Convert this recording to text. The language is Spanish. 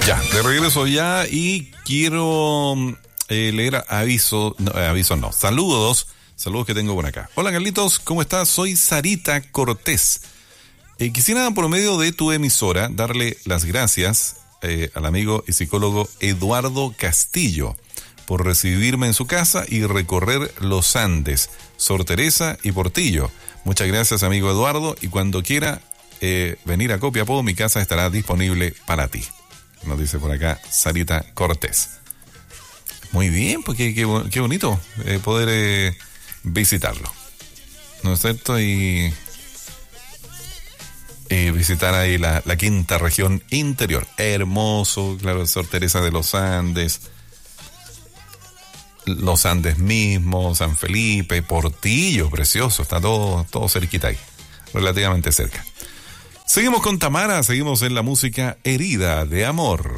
Ya, de regreso ya y quiero leer saludos que tengo por acá. Hola Carlitos, ¿cómo estás? Soy Sarita Cortés. Quisiera por medio de tu emisora darle las gracias al amigo y psicólogo Eduardo Castillo por recibirme en su casa y recorrer los Andes, Sor Teresa y Portillo. Muchas gracias amigo Eduardo, y cuando quiera venir a Copiapó, mi casa estará disponible para ti. Nos dice por acá Sarita Cortés. Muy bien, pues qué bonito poder visitarlo, ¿no es cierto? Y visitar ahí la quinta región interior. Hermoso, claro, Sor Teresa de los Andes, los Andes mismos, San Felipe, Portillo, precioso, está todo cerquita ahí, relativamente cerca. Seguimos con Tamara, seguimos en la música Herida de Amor.